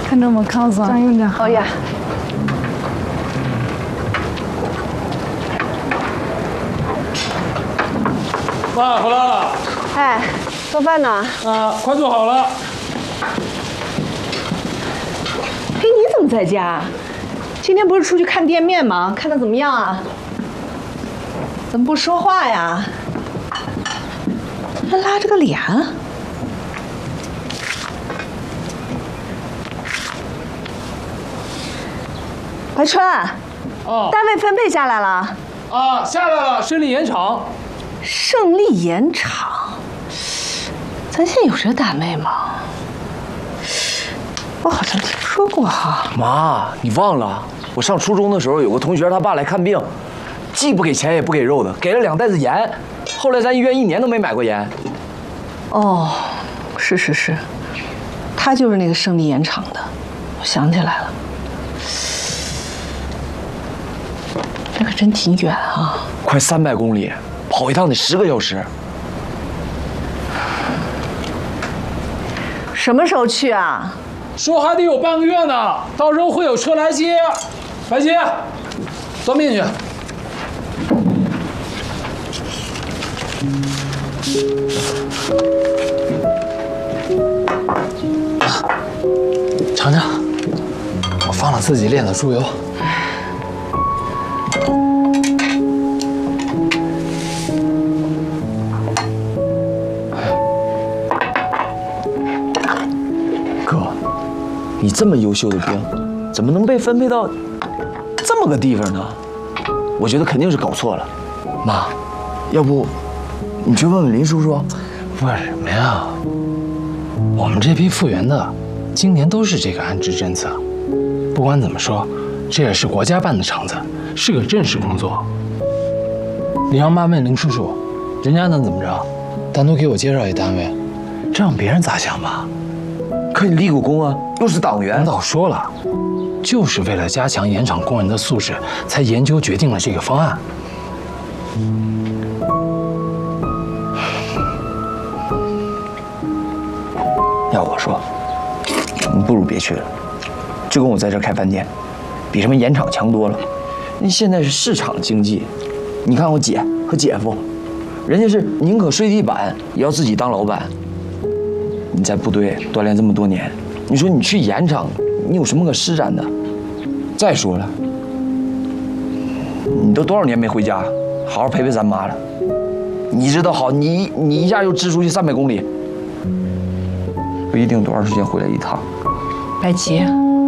看着我靠上，张有点好呀。 妈回来了。 哎，做饭呢？ 啊，快做好了。 嘿，你怎么在家？今天不是出去看店面吗？看的怎么样啊？怎么不说话呀？还拉着个脸。白春， 哦， 单位分配下来了。 啊，下来了，胜利盐场。 胜利盐场，咱现在有这单位吗？我好像听说过哈。 妈，你忘了？我上初中的时候，有个同学他爸来看病，既不给钱也不给肉的，给了2袋子盐。后来咱医院1年都没买过盐。 哦，是，他就是那个胜利盐场的，我想起来了。这可真挺远啊， 快300公里，跑一趟得10个小时。 什么时候去啊？ 说还得有半个月呢，到时候会有车来接。白姐，端面去。 尝尝，我放了自己炼的猪油。 哥，你这么优秀的兵，怎么能被分配到这么个地方呢？我觉得肯定是搞错了。妈，要不你去问问林叔叔？ 问什么呀？我们这批复员的，今年都是这个安置政策。不管怎么说，这也是国家办的厂子，是个正式工作。你让妈问林叔叔，人家能怎么着？单独给我介绍一单位，这让别人咋想吧？ 可你立过功啊，又是党员。 领导说了，就是为了加强盐场工人的素质，才研究决定了这个方案。 要我说，你不如别去了，就跟我在这儿开饭店，比什么盐场强多了。那现在是市场经济，你看我姐和姐夫，人家是宁可睡地板也要自己当老板。你在部队锻炼这么多年，你说你去盐场，你有什么可施展的？再说了，你都多少年没回家，好好陪陪咱妈了。你知道好，你一下又支出去300公里。不一定多长时间回来一趟。 白吉，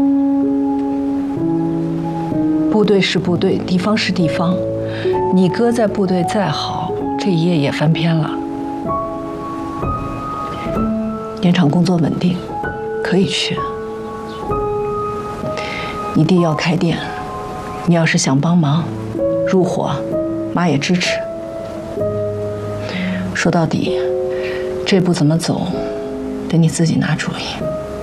部队是部队，地方是地方。你哥在部队再好，这一页也翻篇了。盐场工作稳定，可以去。你弟要开店，你要是想帮忙入伙，妈也支持。说到底，这步怎么走？得你自己拿主意。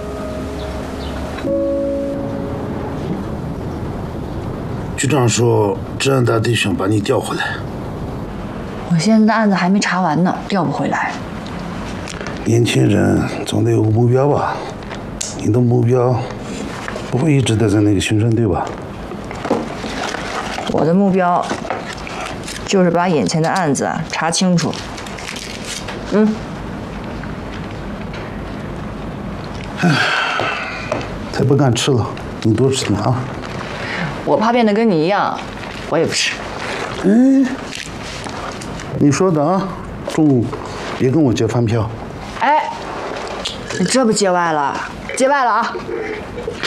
局长说，治安大弟兄把你调回来。 我现在的案子还没查完呢，调不回来。 年轻人总得有个目标吧？你的目标不会一直待在那个刑侦队吧？ 我的目标就是把眼前的案子查清楚。 才不敢吃了，你多吃点啊。 我怕变得跟你一样，我也不吃。 你说的啊，中午别跟我结饭票。 哎，你这不节外了？节外了啊！